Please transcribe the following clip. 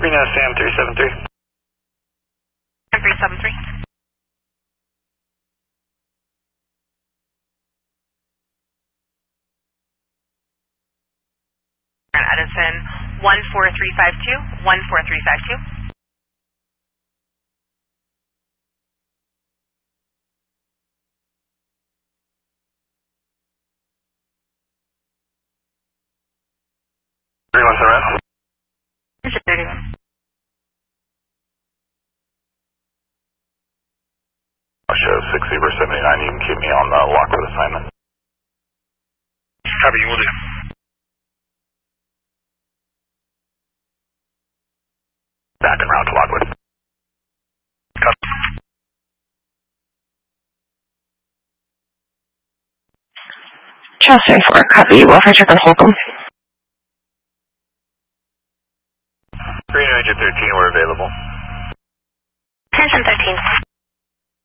Reno Sam 373. Sam 373. Edison 14352, 14352. Show 6 Zebra 79, you can keep me on the Lockwood assignment. Copy, will do. Back en route to Lockwood. Copy. Charleston 4, copy. Welfare check on Holcomb. Reno Engine 13, we're available. Engine 13.